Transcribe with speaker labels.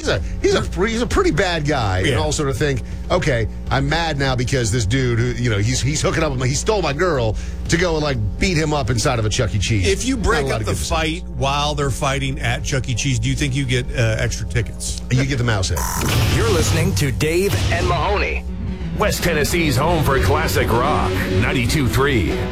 Speaker 1: he's a pretty bad guy, and all sort of think, okay, I'm mad now because this dude who he's hooking up with me. He stole my girl to go and like beat him up inside of a Chuck E. Cheese.
Speaker 2: If you break up the fight while they're fighting at Chuck E. Cheese, do you think you get extra tickets?
Speaker 1: You get the mouse head.
Speaker 3: You're listening to Dave and Mahoney, West Tennessee's home for classic rock, 92.3